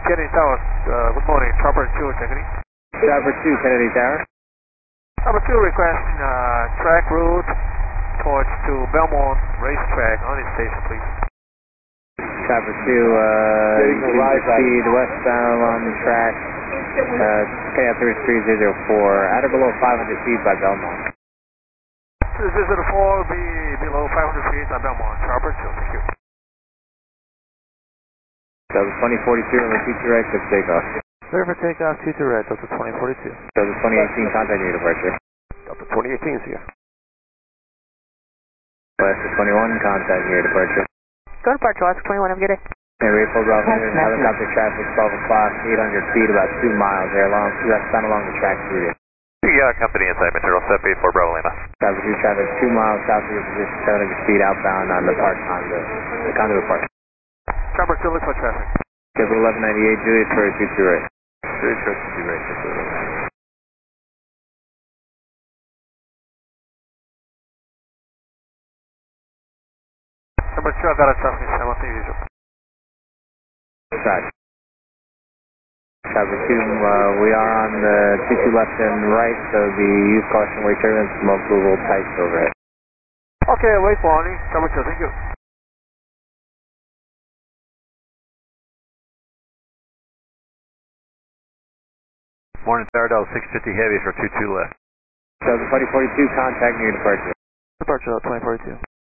Kennedy Tower, good morning, Chopper 2, checking in. Chopper 2, Kennedy Tower. Chopper 2 requesting track route towards to Belmont Racetrack on this station, please. Chopper 2, speed westbound on the track, KF 3304, at or below 500 feet by Belmont. 3304 be below 500 feet by Belmont, Chopper 2, thank you. Delta 2042, over 22 right, clear for takeoff. Clear for takeoff, 22 right, Delta 2042. Delta 2018, contact your departure. Delta 2018 is here. Alaska 21, contact your departure. Go to departure, Alaska 21, have a good day. And Rainbow Bravo, helicopter traffic, 12 o'clock, 800 feet, about 2 miles there along, that's down along the track through there. Company inside material, step 8 for Bravo Lima. Chopper 2 traffic 2 miles south of your position, 700 feet outbound on the park condo, the conduit park. Chopper 2, look for traffic. Schedule 1198, Juliet, for 22 right. Juliet, 22 right, Chopper 2, I've got a traffic, 17 usual. Roger. Chopper 2, we are on the 22 left and right, so the use caution where turbulence, smoke approval, tight overhead. Okay, wait warning, Chopper 2, thank you. Morning, Stardust 650 heavy for 22 left. Delta 2042, contact near departure. Departure, 2042.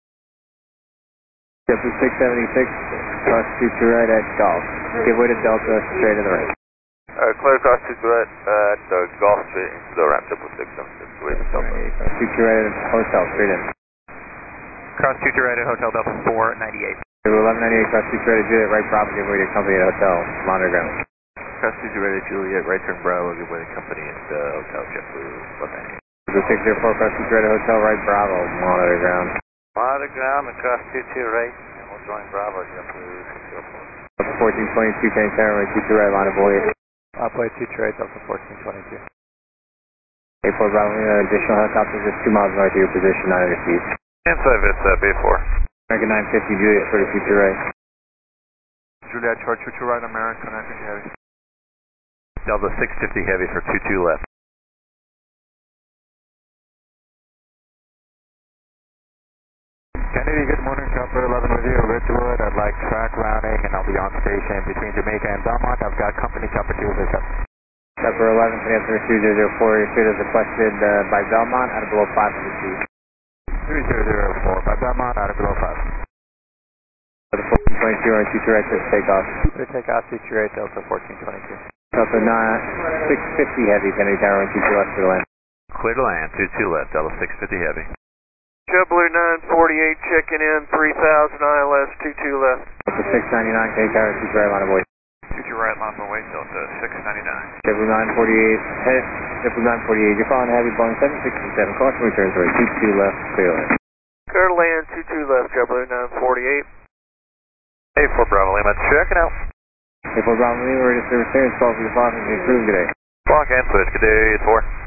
Delta 676, cross 22 right at Golf. Give way to Delta, straight to the right. Clear cross 22 right at Golf Street into the ramp, 676, away to Delta. 22 right at Hotel, straight in. Cross 22 right at Hotel Delta 498. 1198, cross 22 right at Juliet, right Bravo, give way to company at Hotel, monitor ground. Cross 22 right at Juliet, right turn Bravo, give way to company at Hotel JetBlue 198. 604, cross 22 right at Hotel, right Bravo, monitor ground. Monitor ground and cross 22 right, and we'll join Bravo JetBlue 604. Delta 1422, Kennedy Tower, right 22 right, line of void. I'll play 22 right, Delta 1422. 84 Bravo, additional helicopters just 2 miles north of your position, 900 feet. Inside it's B4. American 950, Juliet, for the future right. Juliet, short 22 right, American 950 heavy. Delta 650 heavy for 22 left. Kennedy, good morning, Chopper 11 with you, Ridgewood. I'd like track routing and I'll be on station between Jamaica and Belmont. I've got company Chopper 2 with us. Chopper 11, Finance 2004, your street is requested by Belmont, out of below 500 feet. 3004 by Belmont, out of below 5. For the 1422 on 22 right, let's take off. Clear takeoff, 22 right, Delta 1422. Delta 650 heavy, Kennedy Tower, on 22 left for the land. Clear to land, 22 left, Delta 650 heavy. JetBlue 948 checking in, 3000 ILS, 22 left. Delta 699, Kennedy Tower, 22 right, line of void. 22 right, line of weight, Delta 699. JetBlue 948, JetBlue 948, you're following heavy Boeing 767, caution returns right, 22 left, clear to land. Clear to land, 22 left, JetBlue 948. 84 Bravo Lima, checking out. 84 Bravo Lima, ready to service clearance, call for your father, and improve today. Clock and switch, good day, 84.